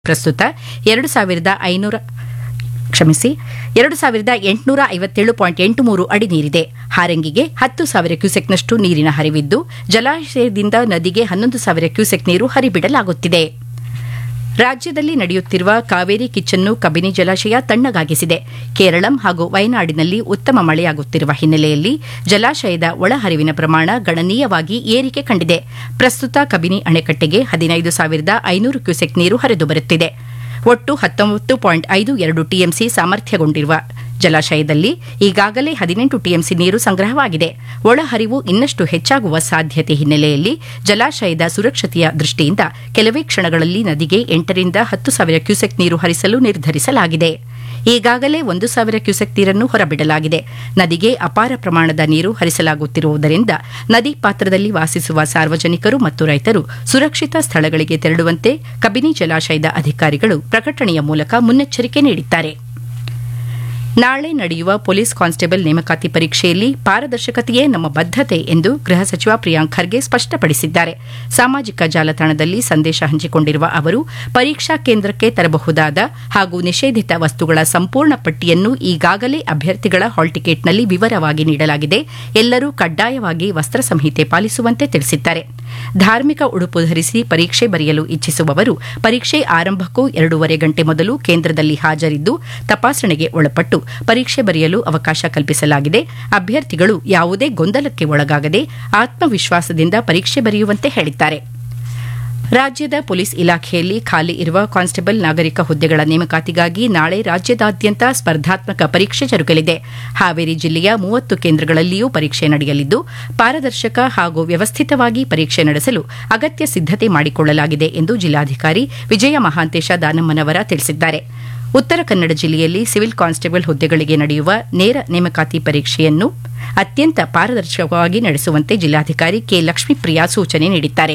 ಪ್ರಸ್ತುತ 2857.83 ಅಡಿ ನೀರಿದೆ. ಹಾರಂಗಿಗೆ 10,000 ಕ್ಯೂಸೆಕ್ನಷ್ಟು ನೀರಿನ ಹರಿವಿದ್ದು, ಜಲಾಶಯದಿಂದ ನದಿಗೆ 11,000 ಕ್ಯೂಸೆಕ್ ನೀರು ಹರಿಬಿಡಲಾಗುತ್ತಿದೆ. ರಾಜ್ಯದಲ್ಲಿ ನಡೆಯುತ್ತಿರುವ ಕಾವೇರಿ ಕಿಚ್ಚನ್ನು ಕಬಿನಿ ಜಲಾಶಯ ತಣ್ಣಗಾಗಿಸಿದೆ. ಕೇರಳಂ ಹಾಗೂ ವಯನಾಡಿನಲ್ಲಿ ಉತ್ತಮ ಮಳೆಯಾಗುತ್ತಿರುವ ಹಿನ್ನೆಲೆಯಲ್ಲಿ ಜಲಾಶಯದ ಒಳಹರಿವಿನ ಪ್ರಮಾಣ ಗಣನೀಯವಾಗಿ ಏರಿಕೆ ಕಂಡಿದೆ. ಪ್ರಸ್ತುತ ಕಬಿನಿ ಅಣೆಕಟ್ಟೆಗೆ 15,500 ಕ್ಯೂಸೆಕ್ ನೀರು ಹರಿದು ಬರುತ್ತಿದೆ. ಒಟ್ಟು 19.52 ಟಿಎಂಸಿ ಸಾಮರ್ಥ್ಯಗೊಂಡಿರುವ ಜಲಾಶಯದಲ್ಲಿ ಈಗಾಗಲೇ 18 ಟಿಎಂಸಿ ನೀರು ಸಂಗ್ರಹವಾಗಿದೆ. ಒಳಹರಿವು ಇನ್ನಷ್ಟು ಹೆಚ್ಚಾಗುವ ಸಾಧ್ಯತೆ ಹಿನ್ನೆಲೆಯಲ್ಲಿ ಜಲಾಶಯದ ಸುರಕ್ಷತೆಯ ದೃಷ್ಟಿಯಿಂದ ಕೆಲವೇ ಕ್ಷಣಗಳಲ್ಲಿ ನದಿಗೆ 8ರಿಂದ 10,000 ಕ್ಯೂಸೆಕ್ ನೀರು ಹರಿಸಲು ನಿರ್ಧರಿಸಲಾಗಿದೆ. ಈಗಾಗಲೇ 1,000 ಕ್ಯೂಸೆಕ್ ನೀರನ್ನು ಹೊರಬಿಡಲಾಗಿದೆ. ನದಿಗೆ ಅಪಾರ ಪ್ರಮಾಣದ ನೀರು ಹರಿಸಲಾಗುತ್ತಿರುವುದರಿಂದ ನದಿ ಪಾತ್ರದಲ್ಲಿ ವಾಸಿಸುವ ಸಾರ್ವಜನಿಕರು ಮತ್ತು ರೈತರು ಸುರಕ್ಷಿತ ಸ್ಥಳಗಳಿಗೆ ತೆರಳುವಂತೆ ಕಬಿನಿ ಜಲಾಶಯದ ಅಧಿಕಾರಿಗಳು ಪ್ರಕಟಣೆಯ ಮೂಲಕ ಮುನ್ನೆಚ್ಚರಿಕೆ ನೀಡಿದ್ದಾರೆ. ನಾಳೆ ನಡೆಯುವ ಪೊಲೀಸ್ ಕಾನ್ಸ್ಟೇಬಲ್ ನೇಮಕಾತಿ ಪರೀಕ್ಷೆಯಲ್ಲಿ ಪಾರದರ್ಶಕತೆಯೇ ನಮ್ಮ ಬದ್ಧತೆ ಎಂದು ಗೃಹ ಸಚಿವ ಪ್ರಿಯಾಂಕ್ ಖರ್ಗೆ ಸ್ಪಷ್ಟಪಡಿಸಿದ್ದಾರೆ. ಸಾಮಾಜಿಕ ಜಾಲತಾಣದಲ್ಲಿ ಸಂದೇಶ ಹಂಚಿಕೊಂಡಿರುವ ಅವರು, ಪರೀಕ್ಷಾ ಕೇಂದ್ರಕ್ಕೆ ತರಬಹುದಾದ ಹಾಗೂ ನಿಷೇಧಿತ ವಸ್ತುಗಳ ಸಂಪೂರ್ಣ ಪಟ್ಟಿಯನ್ನು ಈಗಾಗಲೇ ಅಭ್ಯರ್ಥಿಗಳ ಹಾಲ್ ಟಿಕೆಟ್ನಲ್ಲಿ ವಿವರವಾಗಿ ನೀಡಲಾಗಿದೆ. ಎಲ್ಲರೂ ಕಡ್ಡಾಯವಾಗಿ ವಸ್ತ್ರ ಸಂಹಿತೆ ಪಾಲಿಸುವಂತೆ ತಿಳಿಸಿದ್ದಾರೆ. ಧಾರ್ಮಿಕ ಉಡುಪು ಧರಿಸಿ ಪರೀಕ್ಷೆ ಬರೆಯಲು ಇಚ್ಛಿಸುವವರು ಪರೀಕ್ಷೆ ಆರಂಭಕ್ಕೂ 2.5 ಗಂಟೆ ಮೊದಲು ಕೇಂದ್ರದಲ್ಲಿ ಹಾಜರಿದ್ದು ತಪಾಸಣೆಗೆ ಒಳಪಟ್ಟು ಪರೀಕ್ಷೆ ಬರೆಯಲು ಅವಕಾಶ ಕಲ್ಪಿಸಲಾಗಿದೆ. ಅಭ್ಯರ್ಥಿಗಳು ಯಾವುದೇ ಗೊಂದಲಕ್ಕೆ ಒಳಗಾಗದೆ ಆತ್ಮವಿಶ್ವಾಸದಿಂದ ಪರೀಕ್ಷೆ ಬರೆಯುವಂತೆ ಹೇಳಿದ್ದಾರೆ. ರಾಜ್ಯದ ಪೊಲೀಸ್ ಇಲಾಖೆಯಲ್ಲಿ ಖಾಲಿ ಇರುವ ಕಾನ್ಸ್ಟೇಬಲ್ ನಾಗರಿಕ ಹುದ್ದೆಗಳ ನೇಮಕಾತಿಗಾಗಿ ನಾಳೆ ರಾಜ್ಯದಾದ್ಯಂತ ಸ್ಪರ್ಧಾತ್ಮಕ ಪರೀಕ್ಷೆ ಜರುಗಲಿದೆ. ಹಾವೇರಿ ಜಿಲ್ಲೆಯ 30 ಕೇಂದ್ರಗಳಲ್ಲಿಯೂ ಪರೀಕ್ಷೆ ನಡೆಯಲಿದ್ದು, ಪಾರದರ್ಶಕ ಹಾಗೂ ವ್ಯವಸ್ಥಿತವಾಗಿ ಪರೀಕ್ಷೆ ನಡೆಸಲು ಅಗತ್ಯ ಸಿದ್ದತೆ ಮಾಡಿಕೊಳ್ಳಲಾಗಿದೆ ಎಂದು ಜಿಲ್ಲಾಧಿಕಾರಿ ವಿಜಯ ಮಹಾಂತೇಶ ದಾನಮ್ಮನವರ ತಿಳಿಸಿದ್ದಾರೆ. ಉತ್ತರ ಕನ್ನಡ ಜಿಲ್ಲೆಯಲ್ಲಿ ಸಿವಿಲ್ ಕಾನ್ಸ್ಟೇಬಲ್ ಹುದ್ದೆಗಳಿಗೆ ನಡೆಯುವ ನೇರ ನೇಮಕಾತಿ ಪರೀಕ್ಷೆಯನ್ನು ಅತ್ಯಂತ ಪಾರದರ್ಶಕವಾಗಿ ನಡೆಸುವಂತೆ ಜಿಲ್ಲಾಧಿಕಾರಿ ಕೆ ಲಕ್ಷ್ಮೀಪ್ರಿಯಾ ಸೂಚನೆ ನೀಡಿದ್ದಾರೆ.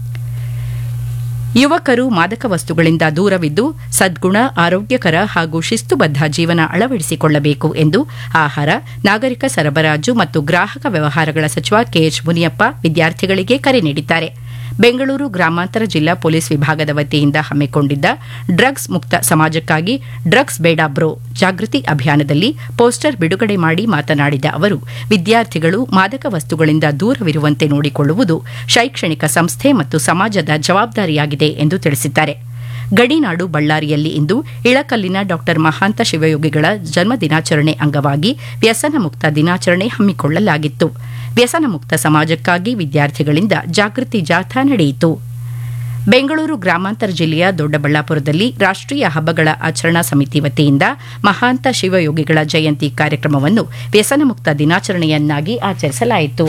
ಯುವಕರು ಮಾದಕ ವಸ್ತುಗಳಿಂದ ದೂರವಿದ್ದು ಸದ್ಗುಣ, ಆರೋಗ್ಯಕರ ಹಾಗೂ ಶಿಸ್ತುಬದ್ಧ ಜೀವನ ಅಳವಡಿಸಿಕೊಳ್ಳಬೇಕು ಎಂದು ಆಹಾರ, ನಾಗರಿಕ ಸರಬರಾಜು ಮತ್ತು ಗ್ರಾಹಕ ವ್ಯವಹಾರಗಳ ಸಚಿವ ಕೆಎಚ್ ಮುನಿಯಪ್ಪ ವಿದ್ಯಾರ್ಥಿಗಳಿಗೆ ಕರೆ ನೀಡಿದ್ದಾರೆ. ಬೆಂಗಳೂರು ಗ್ರಾಮಾಂತರ ಜಿಲ್ಲಾ ಪೊಲೀಸ್ ವಿಭಾಗದ ವತಿಯಿಂದ ಹಮ್ಮಿಕೊಂಡಿದ್ದ ಡ್ರಗ್ಸ್ ಮುಕ್ತ ಸಮಾಜಕ್ಕಾಗಿ ಡ್ರಗ್ಸ್ ಬೇಡ ಬ್ರೋ ಜಾಗೃತಿ ಅಭಿಯಾನದಲ್ಲಿ ಪೋಸ್ಟರ್ ಬಿಡುಗಡೆ ಮಾಡಿ ಮಾತನಾಡಿದ ಅವರು, ವಿದ್ಯಾರ್ಥಿಗಳು ಮಾದಕ ವಸ್ತುಗಳಿಂದ ದೂರವಿರುವಂತೆ ನೋಡಿಕೊಳ್ಳುವುದು ಶೈಕ್ಷಣಿಕ ಸಂಸ್ಥೆ ಮತ್ತು ಸಮಾಜದ ಜವಾಬ್ದಾರಿಯಾಗಿದೆ ಎಂದು ತಿಳಿಸಿದ್ದಾರೆ. ಗಡಿನಾಡು ಬಳ್ಳಾರಿಯಲ್ಲಿ ಇಂದು ಇಳಕಲ್ಲಿನ ಡಾ ಮಹಾಂತ ಶಿವಯೋಗಿಗಳ ಜನ್ಮ ದಿನಾಚರಣೆ ಅಂಗವಾಗಿ ವ್ಯಸನ ಮುಕ್ತ ದಿನಾಚರಣೆ ಹಮ್ಮಿಕೊಳ್ಳಲಾಗಿತ್ತು. ವ್ಯಸನ ಮುಕ್ತ ಸಮಾಜಕ್ಕಾಗಿ ವಿದ್ಯಾರ್ಥಿಗಳಿಂದ ಜಾಗೃತಿ ಜಾಥಾ ನಡೆಯಿತು. ಬೆಂಗಳೂರು ಗ್ರಾಮಾಂತರ ಜಿಲ್ಲೆಯ ದೊಡ್ಡಬಳ್ಳಾಪುರದಲ್ಲಿ ರಾಷ್ಟೀಯ ಹಬ್ಬಗಳ ಆಚರಣಾ ಸಮಿತಿ ವತಿಯಿಂದ ಮಹಾಂತ ಶಿವಯೋಗಿಗಳ ಜಯಂತಿ ಕಾರ್ಯಕ್ರಮವನ್ನು ವ್ಯಸನ ಮುಕ್ತ ದಿನಾಚರಣೆಯನ್ನಾಗಿ ಆಚರಿಸಲಾಯಿತು.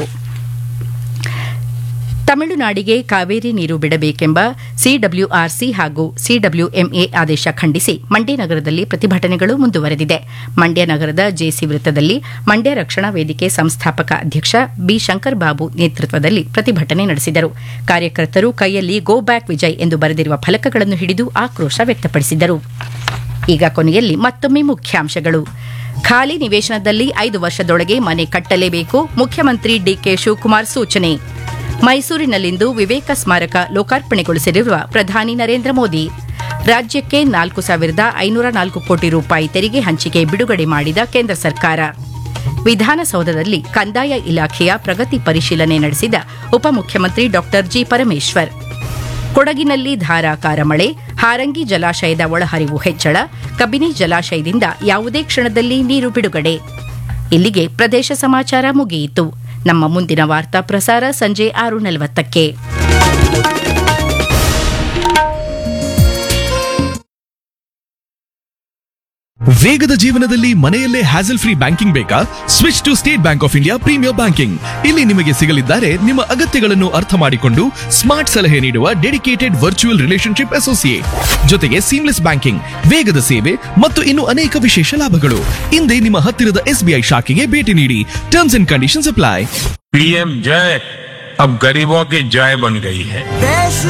ತಮಿಳುನಾಡಿಗೆ ಕಾವೇರಿ ನೀರು ಬಿಡಬೇಕೆಂಬ ಸಿಡಬ್ಲ್ಯೂಆರ್ಸಿ ಹಾಗೂ ಸಿಡಬ್ಲ್ಯೂಎಂಎ ಆದೇಶ ಖಂಡಿಸಿ ಮಂಡ್ಯ ನಗರದಲ್ಲಿ ಪ್ರತಿಭಟನೆಗಳು ಮುಂದುವರೆದಿದೆ. ಮಂಡ್ಯ ನಗರದ ಜೆಸಿ ವೃತ್ತದಲ್ಲಿ ಮಂಡ್ಯ ರಕ್ಷಣಾ ವೇದಿಕೆ ಸಂಸ್ಥಾಪಕ ಅಧ್ಯಕ್ಷ ಬಿ ಶಂಕರ್ ಬಾಬು ನೇತೃತ್ವದಲ್ಲಿ ಪ್ರತಿಭಟನೆ ನಡೆಸಿದರು. ಕಾರ್ಯಕರ್ತರು ಕೈಯಲ್ಲಿ ಗೋ ಬ್ಯಾಕ್ ವಿಜಯ್ ಎಂದು ಬರೆದಿರುವ ಫಲಕಗಳನ್ನು ಹಿಡಿದು ಆಕ್ರೋಶ ವ್ಯಕ್ತಪಡಿಸಿದರು. ಈಗ ಕೊನೆಯಲ್ಲಿ ಮತ್ತೊಮ್ಮೆ ಮುಖ್ಯಾಂಶಗಳು. ಖಾಲಿ ನಿವೇಶನದಲ್ಲಿ 5 ವರ್ಷದೊಳಗೆ ಮನೆ ಕಟ್ಟಲೇಬೇಕು, ಮುಖ್ಯಮಂತ್ರಿ ಡಿಕೆ ಶಿವಕುಮಾರ್ ಸೂಚನೆ. ಮೈಸೂರಿನಲ್ಲಿಂದು ವಿವೇಕ ಸ್ಮಾರಕ ಲೋಕಾರ್ಪಣೆಗೊಳಿಸಿರುವ ಪ್ರಧಾನಿ ನರೇಂದ್ರ ಮೋದಿ. ರಾಜ್ಯಕ್ಕೆ 4,504 ಕೋಟಿ ರೂಪಾಯಿ ತೆರಿಗೆ ಹಂಚಿಕೆ ಬಿಡುಗಡೆ ಮಾಡಿದ ಕೇಂದ್ರ ಸರ್ಕಾರ. ವಿಧಾನಸೌಧದಲ್ಲಿ ಕಂದಾಯ ಇಲಾಖೆಯ ಪ್ರಗತಿ ಪರಿಶೀಲನೆ ನಡೆಸಿದ ಉಪಮುಖ್ಯಮಂತ್ರಿ ಡಾ ಜಿ ಪರಮೇಶ್ವರ್. ಕೊಡಗಿನಲ್ಲಿ ಧಾರಾಕಾರ ಮಳೆ, ಹಾರಂಗಿ ಜಲಾಶಯದ ಒಳಹರಿವು ಹೆಚ್ಚಳ, ಕಬಿನಿ ಜಲಾಶಯದಿಂದ ಯಾವುದೇ ಕ್ಷಣದಲ್ಲಿ ನೀರು ಬಿಡುಗಡೆ. ಇಲ್ಲಿಗೆ ಪ್ರದೇಶ ಸಮಾಚಾರ ಮುಗಿಯಿತು. ನಮ್ಮ ಮುಂದಿನ ವಾರ್ತಾ ಪ್ರಸಾರ ಸಂಜೆ 6:40ಕ್ಕೆ. ವೇಗದ ಜೀವನದಲ್ಲಿ ಮನೆಯಲ್ಲೇ ಹ್ಯಾಸಲ್ ಫ್ರೀ ಬ್ಯಾಂಕಿಂಗ್ ಬೇಕಾ? Switch to state bank of India premier banking. ಇಲ್ಲಿ ನಿಮಗೆ ಸಿಗಲಿದ್ದಾರೆ ನಿಮ್ಮ ಅಗತ್ಯಗಳನ್ನು ಅರ್ಥ ಮಾಡಿಕೊಂಡು ಸ್ಮಾರ್ಟ್ ಸಲಹೆ ನೀಡುವ ಡೆಡಿಕೇಟೆಡ್ ವರ್ಚುವಲ್ ರಿಲೇಶನ್ಶಿಪ್ ಅಸೋಸಿಯೇಟ್, ಜೊತೆಗೆ ಸೀಮ್ಲೆಸ್ ಬ್ಯಾಂಕಿಂಗ್, ವೇಗದ ಸೇವೆ ಮತ್ತು ಇನ್ನು ಅನೇಕ ವಿಶೇಷ ಲಾಭಗಳು. ಇಂದೇ ನಿಮ್ಮ ಹತ್ತಿರದ ಎಸ್ಬಿಐ ಶಾಖೆಗೆ ಭೇಟಿ ನೀಡಿ. Terms and conditions apply. PM जय अब गरीबों की जय बन गई है.